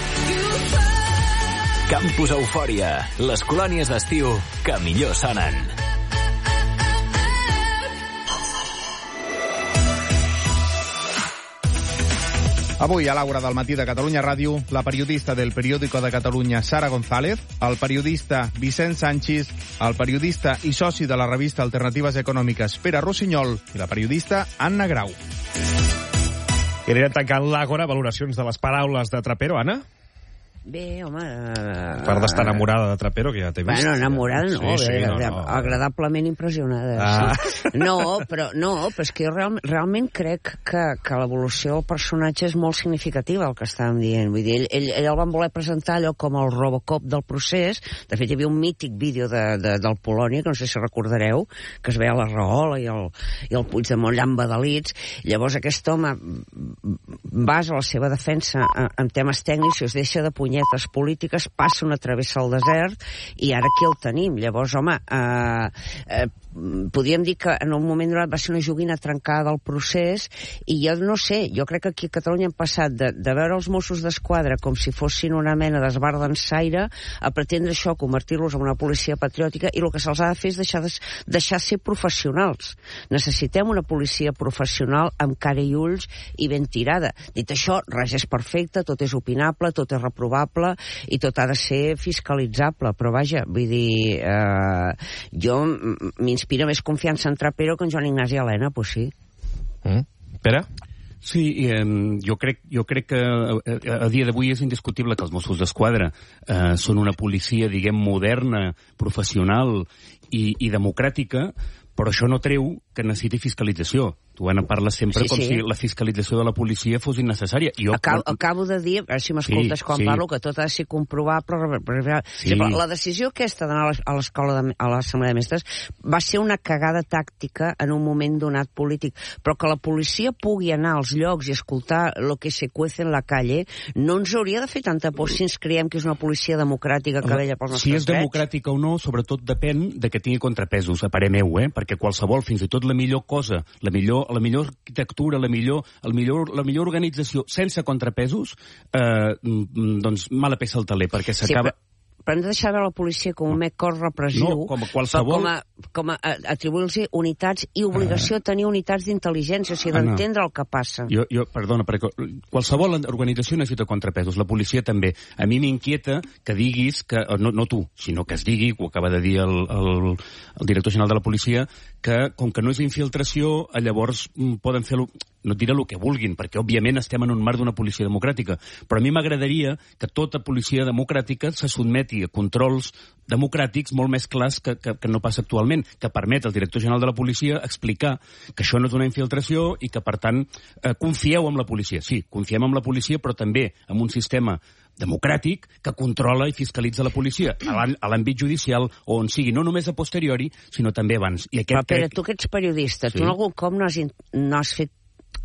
Campus Eufòria, les colònies d'estiu que millor sonen. Avui, a l'Aura del matí de Catalunya Ràdio, la periodista del Periódico de Catalunya, Sara González, el periodista Vicent Sanchis, el periodista i soci de la revista Alternatives Econòmiques, Pere Rossinyol, i la periodista Anna Grau. I anirem tancant l'Àgora, valoracions de les paraules de Trapero, Anna? Bé, home... Uh, per d'estar enamorada de Trapero, que ja t'he vist. Bueno, enamorada no, sí, sí, bé, no, no. agradablement impressionada. Ah. Sí. No, però, no, però és que jo real, realment crec que, que l'evolució del personatge és molt significativa, el que estàvem dient. Vull dir, ell, ell, ell el van voler presentar allò com el Robocop del procés. De fet, hi havia un mític vídeo de, de, del Polònia, que no sé si recordareu, que es veia la Rahola i el, i el Puigdemont llambadalits. Llavors aquest home basa la seva defensa en, en temes tècnics i es deixa de punyetes polítiques, passa una travessa al desert i ara aquí el tenim. Llavors, home, eh, eh, podríem dir que en un moment donat va ser una joguina trencada del procés i jo no sé, jo crec que aquí a Catalunya hem passat de, de veure els Mossos d'Esquadra com si fossin una mena d'esbar d'ensaire a pretendre això, convertir-los en una policia patriòtica, i el que se'ls ha de fer és deixar, de, deixar ser professionals. Necessitem una policia professional amb cara i ulls i ben tirada. Dit això, res és perfecte, tot és opinable, tot és reprovable i tot ha de ser fiscalitzable, però vaja, vull dir, eh, jo m'inspira més confiança en Trapero que en Joan Ignasi Elena, pues sí. Mm. Pere? Sí, eh, jo, crec, jo crec que a, a dia d'avui és indiscutible que els Mossos d'Esquadra eh, són una policia, diguem, moderna, professional i, i democràtica, però això no treu que necessiti fiscalització. Tu, Anna, parles sempre sí, com sí. si la fiscalització de la policia fos innecessària. Jo... Acabo, acabo de dir, a veure si m'escoltes sí, quan sí. parlo, que tot ha de ser comprovable. Però, sí. La decisió aquesta d'anar a l'escola, de, a l'Assemblea de Mestres, va ser una cagada tàctica en un moment donat polític. Però que la policia pugui anar als llocs i escoltar lo que se cuece en la calle, no ens hauria de fer tanta por si ens creiem que és una policia democràtica que vella pels nostres drets. Si és drets. democràtica o no, sobretot depèn de que tingui contrapesos, a parer meu, eh? Perquè qualsevol, fins i tot la millor cosa, la millor la millor arquitectura, la millor, el millor, la millor organització sense contrapesos, eh, doncs mala peça al taler, perquè s'acaba... Sí, però, però hem de deixar veure la policia com un no. cos repressiu, no, com a qualsevol... com a, com a atribuir-los unitats i obligació a tenir unitats d'intel·ligència, o sigui, d'entendre el que passa. Jo, jo, perdona, perquè qualsevol organització necessita contrapesos, la policia també. A mi m'inquieta que diguis, que no, no tu, sinó que es digui, ho acaba de dir el, el, el director general de la policia, que com que no és infiltració, llavors poden fer... no et diré el que vulguin, perquè òbviament estem en un marc d'una policia democràtica, però a mi m'agradaria que tota policia democràtica se sotmeti a controls democràtics molt més clars que, que, que no passa actualment, que permet al director general de la policia explicar que això no és una infiltració i que, per tant, eh, confieu en la policia. Sí, confiem en la policia, però també en un sistema democràtic que controla i fiscalitza la policia a l'àmbit judicial, on sigui no només a posteriori, sinó també abans. I aquest però, Pere, crec... tu que ets periodista, sí. tu en algun cop no has, in... no has fet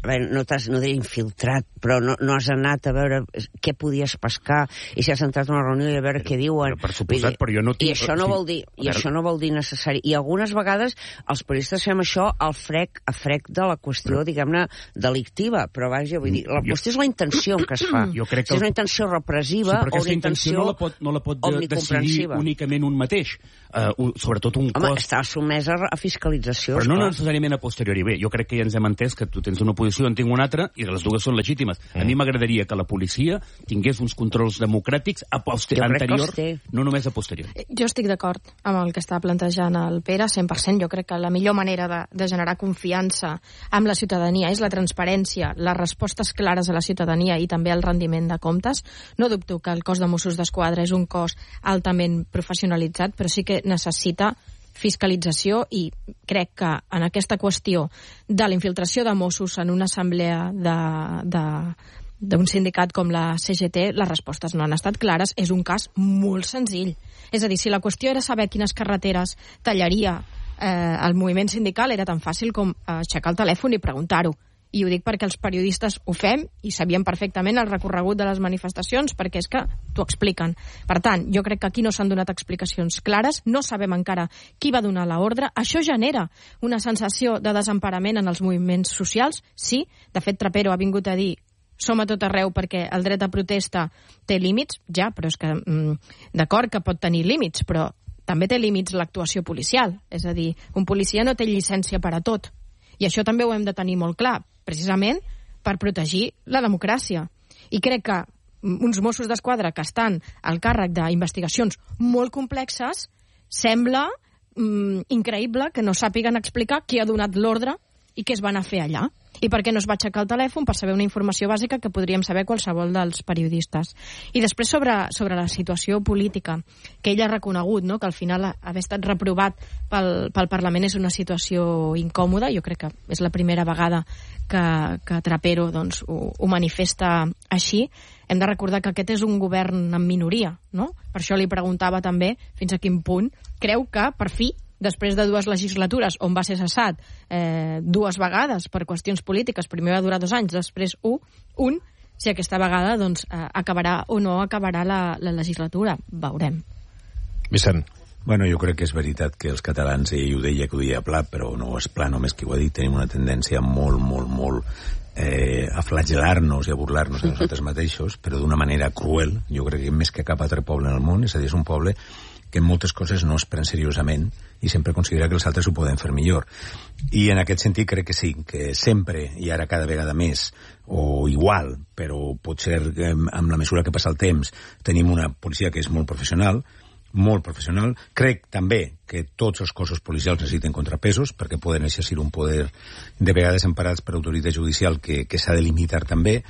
a veure, no t'has, no diré infiltrat, però no, no has anat a veure què podies pescar i si has entrat a una reunió i a veure però, què diuen. Per suposat, però jo no tinc... I això no vol dir, i això no vol dir necessari. I algunes vegades els periodistes fem això al frec, a frec de la qüestió, però, diguem-ne, delictiva. Però vaja, vull dir, la qüestió és la intenció que es fa. Jo crec que... Si és una intenció repressiva sí, o una intenció no la pot, no la pot decidir únicament un mateix. Uh, sobretot un Home, cos... està sotmesa a fiscalització. Però no necessàriament a posteriori. Bé, jo crec que ja ens hem entès que tu tens una posició, en tinc una altra, i les dues són legítimes. Mm. A mi m'agradaria que la policia tingués uns controls democràtics a posterior, anterior, no només a posterior. Jo estic d'acord amb el que està plantejant el Pere, cent per cent. Jo crec que la millor manera de, de generar confiança amb la ciutadania és la transparència, les respostes clares a la ciutadania i també el rendiment de comptes. No dubto que el cos de Mossos d'Esquadra és un cos altament professionalitzat, però sí que necessita fiscalització i crec que en aquesta qüestió de la infiltració de Mossos en una assemblea de, de, d'un sindicat com la C G T, les respostes no han estat clares. És un cas molt senzill. És a dir, si la qüestió era saber quines carreteres tallaria eh, el moviment sindical, era tan fàcil com aixecar el telèfon i preguntar-ho. I ho dic perquè els periodistes ho fem i sabíem perfectament el recorregut de les manifestacions, perquè és que t'ho expliquen. Per tant, jo crec que aquí no s'han donat explicacions clares, no sabem encara qui va donar l'ordre. Això genera una sensació de desemparament en els moviments socials, sí. De fet, Trapero ha vingut a dir som a tot arreu perquè el dret a protesta té límits, ja, però és que, mm, d'acord que pot tenir límits, però també té límits l'actuació policial. És a dir, un policia no té llicència per a tot. I això també ho hem de tenir molt clar, precisament per protegir la democràcia. I crec que uns Mossos d'Esquadra que estan al càrrec d'investigacions molt complexes, sembla mm, increïble que no sàpiguen explicar qui ha donat l'ordre i què es va anar a fer allà. I per què no es va aixecar el telèfon per saber una informació bàsica que podríem saber qualsevol dels periodistes. I després sobre, sobre la situació política, que ell ha reconegut, no?, que al final haver estat reprovat pel, pel Parlament és una situació incòmoda. Jo crec que és la primera vegada que, que Trapero doncs, ho, ho manifesta així. Hem de recordar que aquest és un govern en minoria, no? Per això li preguntava també fins a quin punt creu que, per fi, després de dues legislatures on va ser cessat eh, dues vegades per qüestions polítiques, primer va durar dos anys, després un, un si aquesta vegada doncs, eh, acabarà o no acabarà la, la legislatura. Veurem. Vicent. Bueno, jo crec que és veritat que els catalans, ell ho deia que ho deia pla, però no és pla només que ho ha dit, tenim una tendència molt, molt, molt eh, a flagel·lar-nos i a burlar-nos de nosaltres mateixos, però d'una manera cruel. Jo crec que més que cap altre poble en el món, és a dir, és un poble que en moltes coses no es pren seriosament i sempre considera que els altres ho poden fer millor. I en aquest sentit crec que sí, que sempre, i ara cada vegada més, o igual, però potser amb la mesura que passa el temps, tenim una policia que és molt professional, molt professional. Crec també que tots els cossos policials necessiten contrapesos perquè poden exercir un poder de vegades emparats per autoritat judicial que, que s'ha de limitar també.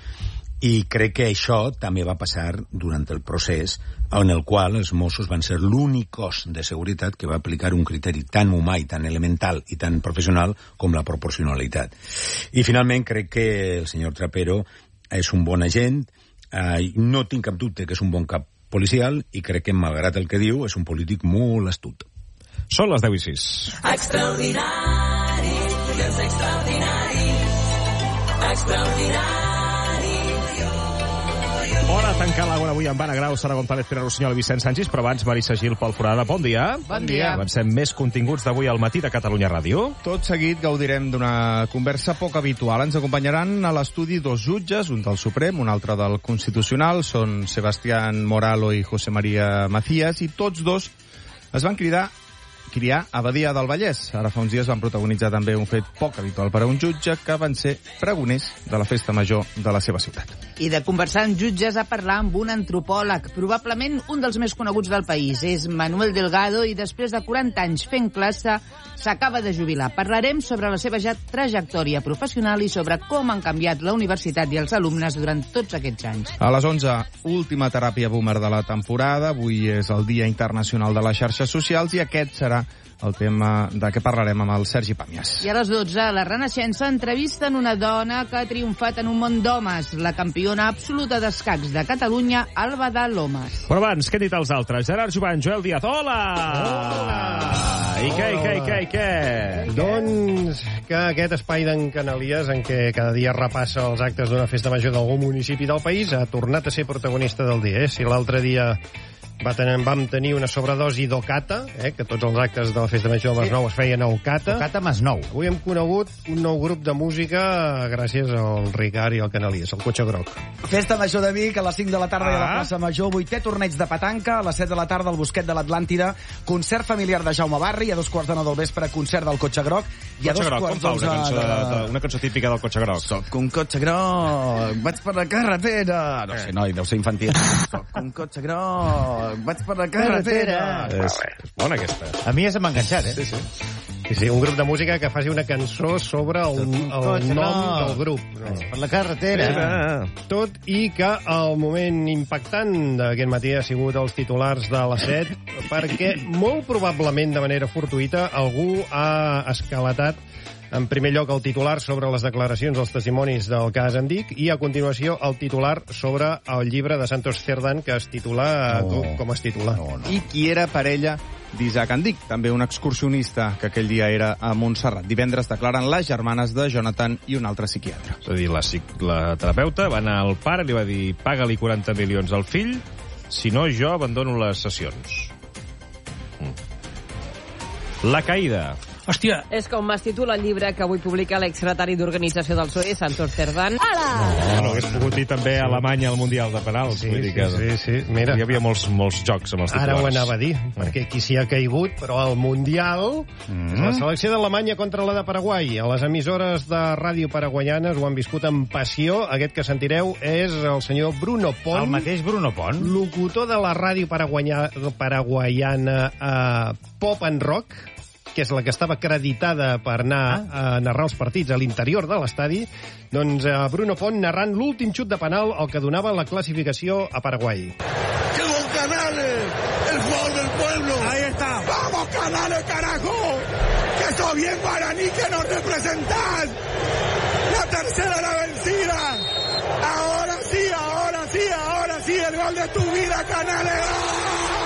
I crec que això també va passar durant el procés en el qual els Mossos van ser l'únic cos de seguretat que va aplicar un criteri tan humà i tan elemental i tan professional com la proporcionalitat. I finalment crec que el senyor Trapero és un bon agent, eh, no tinc cap dubte que és un bon cap policial i crec que, malgrat el que diu, és un polític molt astut. Són les deu i sis. Extraordinari, és extraordinari, extraordinari. Hora de tancar l'agora avui amb Anna Grau, Sara González, Pere Rossinyol i Vicent Sanchis, però abans Marisa Gil, Pol Forada. Bon dia. Bon dia. Avancem més continguts d'avui al matí de Catalunya Ràdio. Tot seguit gaudirem d'una conversa poc habitual. Ens acompanyaran a l'estudi dos jutges, un del Suprem, un altre del Constitucional. Són Sebastián Moralo i José María Macías, i tots dos es van cridar criar a Badia del Vallès. Ara fa uns dies van protagonitzar també un fet poc habitual per a un jutge, que van ser pregoners de la festa major de la seva ciutat. I de conversar amb jutges a parlar amb un antropòleg, probablement un dels més coneguts del país. És Manuel Delgado i després de quaranta anys fent classe s'acaba de jubilar. Parlarem sobre la seva ja trajectòria professional i sobre com han canviat la universitat i els alumnes durant tots aquests anys. A les onze, última teràpia boomer de la temporada. Avui és el Dia Internacional de les Xarxes Socials i aquest serà el tema de què parlarem amb el Sergi Pàmies. I a les dotze, a la Renaixença entrevisten una dona que ha triomfat en un món d'homes, la campiona absoluta d'escacs de Catalunya, Alba de Lomas. Però abans, què han dit els altres? Gerard Jovany, Joel Díaz, hola! Hola! I què, i què, i què, i què? Doncs que aquest espai d'en Canalies, en què cada dia repassa els actes d'una festa major d'algun municipi del país, ha tornat a ser protagonista del dia. Eh? Si l'altre dia va tenir, vam tenir una sobredosi d'Ocata, eh? que tots els actes de la festa major del Masnou es feien a Ocata. Ocata Masnou. Avui hem conegut un nou grup de música gràcies al Ricard i al Canalies, el Cotxe Groc. Festa major de Vic a les cinc de la tarda ah. i a la plaça Major, vuitè torneig de petanca, a les set de la tarda al Bosquet de l'Atlàntida, concert familiar de Jaume Barri, a dos quarts de nou del vespre, concert del Cotxe Groc, i a dos Groc, quarts com fa una cançó, de... de, una cançó típica del Cotxe Groc? Soc un cotxe groc, vaig per la carretera... No sé, noi, deu ser infantil. Soc un cotxe groc, vaig per la carretera... És, és bona aquesta. A mi ja se m'ha enganxat, eh? Sí, sí. Sí, sí, un grup de música que faci una cançó sobre el, el nom del grup. No? Per la carretera. Sí, tot i que el moment impactant d'aquest matí ha sigut els titulars de la set, perquè molt probablement, de manera fortuïta, algú ha escalatat en primer lloc el titular sobre les declaracions dels testimonis del cas Andic i a continuació el titular sobre el llibre de Santos Cerdán que es titula no. com es titula. No, no. I qui era parella d'Isaac Andic, també un excursionista que aquell dia era a Montserrat. Divendres declaren les germanes de Jonathan i un altre psiquiatre. És a dir, la, la terapeuta va anar al pare i li va dir paga-li quaranta milions al fill, si no jo abandono les sessions. Mm. La caïda. Hòstia! És com es titula el llibre que avui publica l'exsecretari d'Organització del P S O E, Santos Cerdán. Ala! No, no, hagués pogut dir també a Alemanya al Mundial de Penals. Sí, vull dir que sí, sí, sí. Mira, hi havia molts, molts jocs amb els titulars. Ara ho anava a dir, perquè aquí s'hi ha caigut, però al Mundial mm. la selecció d'Alemanya contra la de Paraguai. A les emissores de ràdio paraguayanes ho han viscut amb passió. Aquest que sentireu és el senyor Bruno Pont. El mateix Bruno Pont. Locutor de la ràdio paraguaiana, paraguaiana uh, Pop and Rock, que és la que estava acreditada per anar a narrar els partits a l'interior de l'estadi, doncs eh, Bruno Pont narrant l'últim xut de penal, el que donava la classificació a Paraguai. ¡Qué bon Canales! ¡El fútbol del pueblo! ¡Ahí está! ¡Vamos, Canales, carajo! ¡Que sos bien guaraní que nos representan! ¡La tercera la vencida! ¡Ahora sí, ahora sí, ahora sí! ¡El gol de tu vida, Canales!